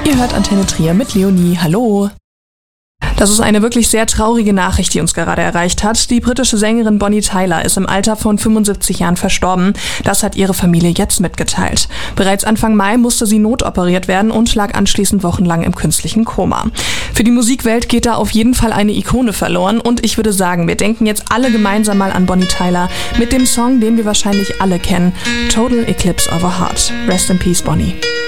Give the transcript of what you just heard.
Ihr hört Antenne Trier mit Leonie. Hallo. Das ist eine wirklich sehr traurige Nachricht, die uns gerade erreicht hat. Die britische Sängerin Bonnie Tyler ist im Alter von 75 Jahren verstorben. Das hat ihre Familie jetzt mitgeteilt. Bereits Anfang Mai musste sie notoperiert werden und lag anschließend wochenlang im künstlichen Koma. Für die Musikwelt geht da auf jeden Fall eine Ikone verloren und ich würde sagen, wir denken jetzt alle gemeinsam mal an Bonnie Tyler mit dem Song, den wir wahrscheinlich alle kennen, Total Eclipse of a Heart. Rest in Peace, Bonnie.